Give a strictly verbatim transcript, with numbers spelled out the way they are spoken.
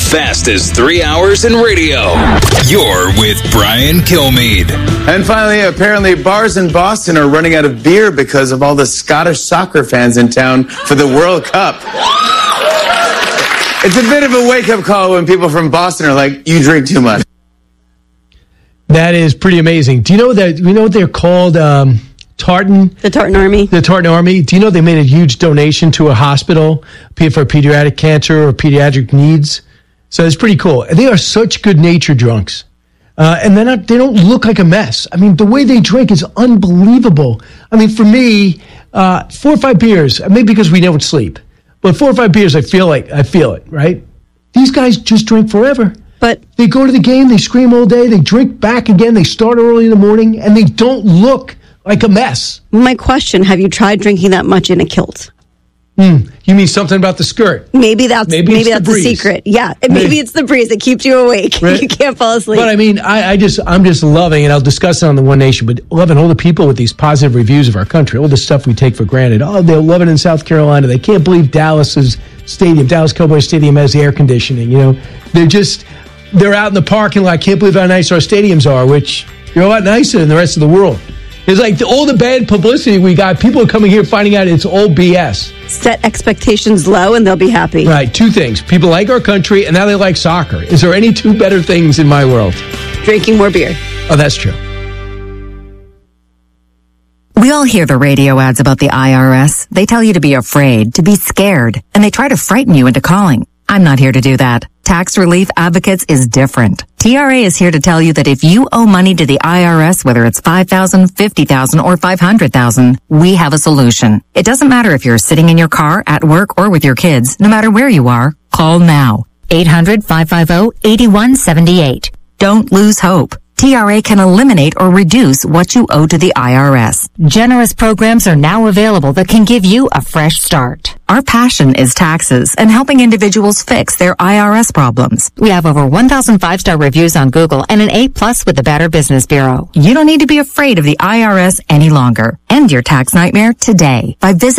fastest three hours in radio. You're with Brian Kilmeade. And finally, apparently bars in Boston are running out of beer because of all the Scottish soccer fans in town for the World Cup. It's a bit of a wake-up call when people from Boston are like, you drink too much. That is pretty amazing. Do you know that, you know what they're called? Um, Tartan? The Tartan Army. The Tartan Army. Do you know they made a huge donation to a hospital for pediatric cancer or pediatric needs? So it's pretty cool. They are such good-natured drunks. Uh, and they're not, they don't look like a mess. I mean, the way they drink is unbelievable. I mean, for me, uh, four or five beers, maybe because we don't sleep, but four or five beers, I feel like, I feel it, right? These guys just drink forever. But they go to the game, they scream all day, they drink back again, they start early in the morning, and they don't look like a mess. My question, have you tried drinking that much in a kilt? Mm, you mean something about the skirt? Maybe that's maybe, maybe that's the, the secret. Yeah, maybe. maybe it's the breeze that keeps you awake. Right. You can't fall asleep. But I mean, I, I just, I'm just loving, and I'll discuss it on the One Nation, but loving all the people with these positive reviews of our country, all the stuff we take for granted. Oh, they'll love it in South Carolina. They can't believe Dallas's stadium, Dallas Cowboys Stadium has air conditioning. You know, they're just, they're out in the parking lot. Can't believe how nice our stadiums are, which you're a lot nicer than the rest of the world. It's like the, all the bad publicity we got, people are coming here finding out it's all B S. Set expectations low and they'll be happy. Right, two things. People like our country and now they like soccer. Is there any two better things in my world? Drinking more beer. Oh, that's true. We all hear the radio ads about the I R S. They tell you to be afraid, to be scared, and they try to frighten you into calling. I'm not here to do that. Tax Relief Advocates is different. T R A is here to tell you that if you owe money to the I R S, whether it's five thousand dollars, fifty thousand dollars, or five hundred thousand dollars, we have a solution. It doesn't matter if you're sitting in your car, at work, or with your kids. No matter where you are, call now. eight hundred, five five zero, eight one seven eight. Don't lose hope. T R A can eliminate or reduce what you owe to the I R S. Generous programs are now available that can give you a fresh start. Our passion is taxes and helping individuals fix their I R S problems. We have over one thousand five-star reviews on Google and an A plus with the Better Business Bureau. You don't need to be afraid of the I R S any longer. End your tax nightmare today by visiting